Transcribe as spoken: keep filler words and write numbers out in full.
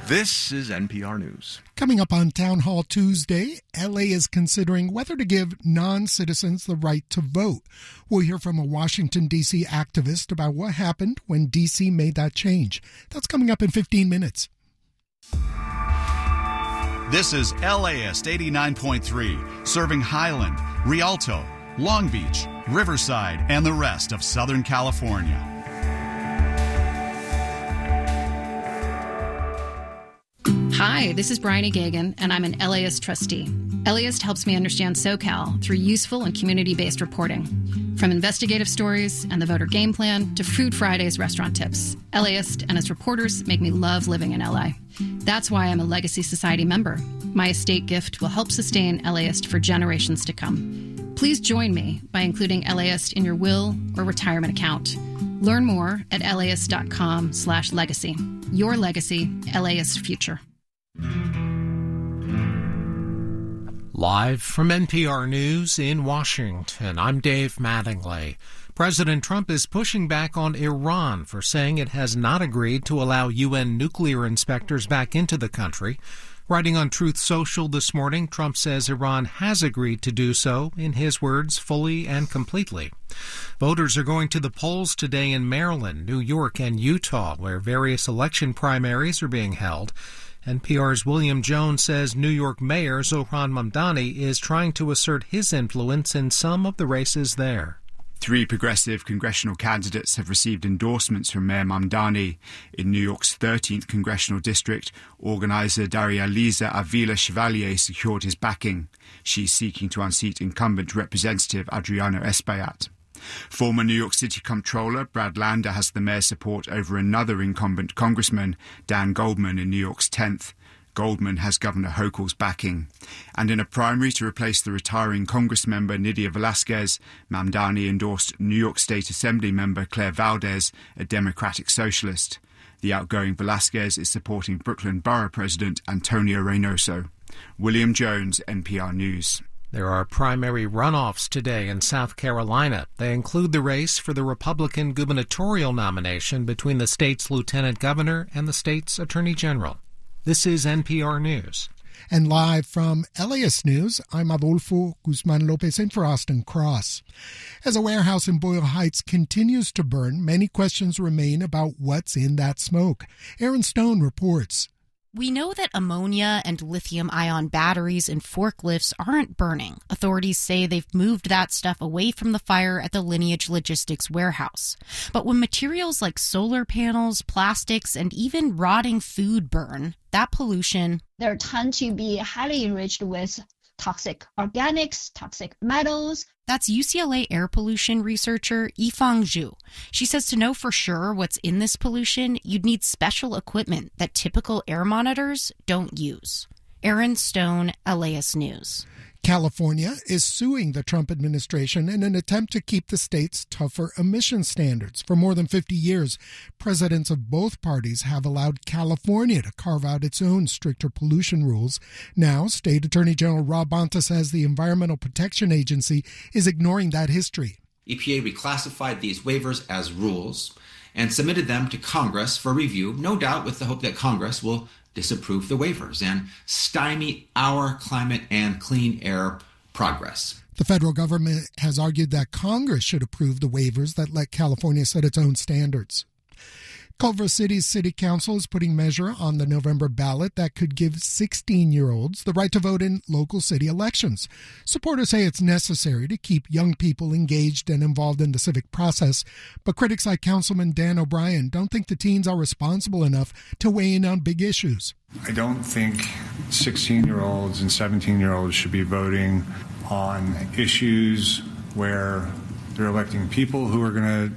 This is N P R News. Coming up on Town Hall Tuesday, L A is considering whether to give non-citizens the right to vote. We'll hear from a Washington, D C activist about what happened when D C made that change. That's coming up in fifteen minutes. This is L A S eighty-nine point three, serving Highland, Rialto, Long Beach, Riverside, and the rest of Southern California. Hi, this is Bryony Gagan, and I'm an LAist trustee. LAist helps me understand SoCal through useful and community-based reporting. From investigative stories and the voter game plan to Food Fridays restaurant tips, LAist and its reporters make me love living in L A. That's why I'm a Legacy Society member. My estate gift will help sustain LAist for generations to come. Please join me by including LAist in your will or retirement account. Learn more at laist.com slash legacy. Your legacy, LAist future. Live from N P R News in Washington, I'm Dave Mattingly. President Trump is pushing back on Iran for saying it has not agreed to allow U N nuclear inspectors back into the country. Writing on Truth Social this morning, Trump says Iran has agreed to do so, in his words, fully and completely. Voters are going to the polls today in Maryland, New York, and Utah, where various election primaries are being held. N P R's William Jones says New York Mayor Zohran Mamdani is trying to assert his influence in some of the races there. Three progressive congressional candidates have received endorsements from Mayor Mamdani. In New York's thirteenth congressional district, organizer Daria-Liza Avila Chevalier secured his backing. She's seeking to unseat incumbent Representative Adriano Espaillat. Former New York City Comptroller Brad Lander has the mayor's support over another incumbent congressman, Dan Goldman, in New York's tenth. Goldman has Governor Hochul's backing. And in a primary to replace the retiring Congress member Nydia Velasquez, Mamdani endorsed New York State Assembly member Claire Valdez, a Democratic socialist. The outgoing Velasquez is supporting Brooklyn Borough President Antonio Reynoso. William Jones, N P R News. There are primary runoffs today in South Carolina. They include the race for the Republican gubernatorial nomination between the state's lieutenant governor and the state's attorney general. This is N P R News. And live from LAist News, I'm Adolfo Guzman Lopez in for Austin Cross. As a warehouse in Boyle Heights continues to burn, many questions remain about what's in that smoke. Aaron Stone reports. We know that ammonia and lithium-ion batteries in forklifts aren't burning. Authorities say they've moved that stuff away from the fire at the Lineage Logistics warehouse. But when materials like solar panels, plastics, and even rotting food burn, that pollution... They tend to be highly enriched with toxic organics, toxic metals. That's U C L A air pollution researcher Yifang Zhu. She says to know for sure what's in this pollution, you'd need special equipment that typical air monitors don't use. Aaron Stone, LAist News. California is suing the Trump administration in an attempt to keep the state's tougher emission standards. For more than fifty years, presidents of both parties have allowed California to carve out its own stricter pollution rules. Now, State Attorney General Rob Bonta says the Environmental Protection Agency is ignoring that history. E P A reclassified these waivers as rules and submitted them to Congress for review, no doubt with the hope that Congress will disapprove the waivers and stymie our climate and clean air progress. The federal government has argued that Congress should approve the waivers that let California set its own standards. Culver City's city council is putting a measure on the November ballot that could give sixteen-year-olds the right to vote in local city elections. Supporters say it's necessary to keep young people engaged and involved in the civic process, but critics like Councilman Dan O'Brien don't think the teens are responsible enough to weigh in on big issues. I don't think sixteen-year-olds and seventeen-year-olds should be voting on issues where they're electing people who are going to